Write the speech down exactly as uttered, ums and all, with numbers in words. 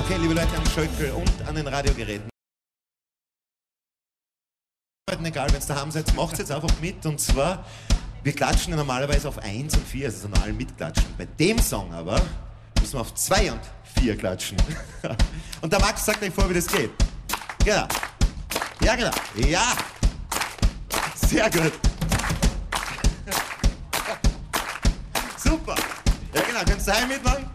Okay, liebe Leute am Schöckel und an den Radiogeräten. Egal, wenn es daheim seid, macht es jetzt einfach mit. Und zwar, wir klatschen ja normalerweise auf eins und vier, also normal mitklatschen. Bei dem Song aber müssen wir auf zwei und vier klatschen. Und der Max sagt euch vor, wie das geht. Genau. Ja, genau. Ja. Sehr gut. Super. Ja, genau. Könnt ihr daheim mitmachen?